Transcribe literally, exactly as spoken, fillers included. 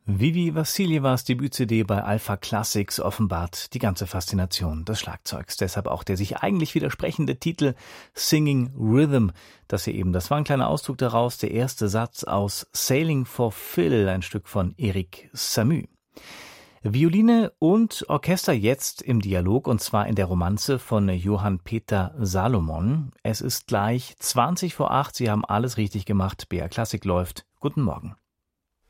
Vivi Vassiljewas Debüt-C D bei Alpha Classics offenbart die ganze Faszination des Schlagzeugs. Deshalb auch der sich eigentlich widersprechende Titel Singing Rhythm. Das hier eben, das war ein kleiner Auszug daraus, der erste Satz aus Sailing for Phil, ein Stück von Eric Samu. Violine und Orchester jetzt im Dialog, und zwar in der Romanze von Johann Peter Salomon. Es ist gleich zwanzig vor acht, Sie haben alles richtig gemacht. B R Klassik läuft. Guten Morgen.